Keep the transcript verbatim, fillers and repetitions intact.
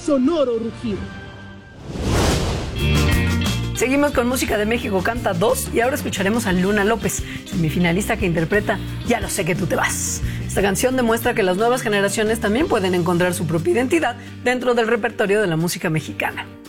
sonoro rugido. Seguimos con música de México Canta dos y ahora escucharemos a Luna López, semifinalista que interpreta Ya lo sé que tú te vas. Esta canción demuestra que las nuevas generaciones también pueden encontrar su propia identidad dentro del repertorio de la música mexicana.